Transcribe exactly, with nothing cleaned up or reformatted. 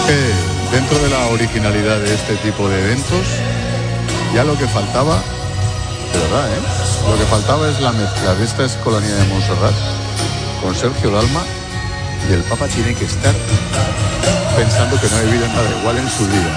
que dentro de la originalidad de este tipo de eventos, ya lo que faltaba, de verdad, ¿eh? Lo que faltaba es la mezcla de esta Escolanía de Montserrat con Sergio Dalma, y el Papa tiene que estar pensando que no ha vivido nada igual en su vida.